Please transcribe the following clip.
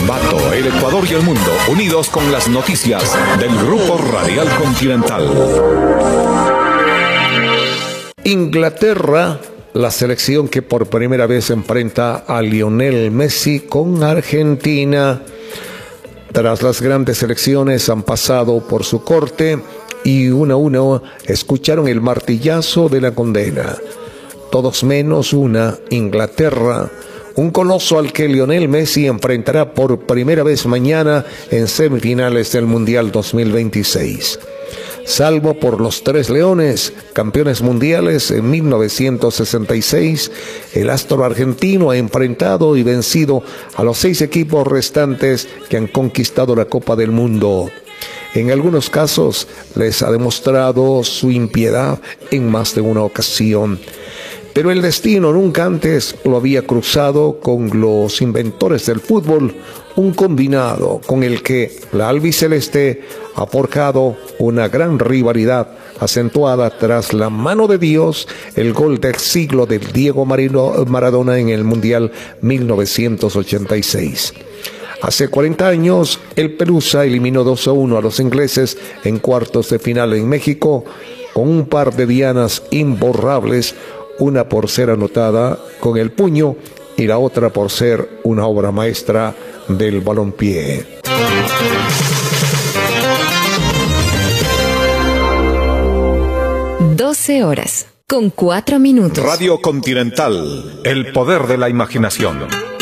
Ambato, el Ecuador y el mundo, unidos con las noticias del Grupo Radial Continental. Inglaterra, la selección que por primera vez enfrenta a Lionel Messi con Argentina. Tras las grandes selecciones han pasado por su corte y uno a uno escucharon el martillazo de la condena. Todos menos una, Inglaterra, un coloso al que Lionel Messi enfrentará por primera vez mañana en semifinales del Mundial 2026. Salvo por los Tres Leones, campeones mundiales en 1966, el astro argentino ha enfrentado y vencido a los 6 equipos restantes que han conquistado la Copa del Mundo. En algunos casos les ha demostrado su impiedad en más de una ocasión. Pero el destino nunca antes lo había cruzado con los inventores del fútbol, un combinado con el que la albiceleste ha forjado una gran rivalidad acentuada tras la mano de Dios, el gol del siglo de Diego Maradona en el Mundial 1986. Hace 40 años, el Pelusa eliminó 2-1 a los ingleses en cuartos de final en México, con un par de dianas imborrables, una por ser anotada con el puño y la otra por ser una obra maestra del balompié. (12:04) Radio Continental, el poder de la imaginación.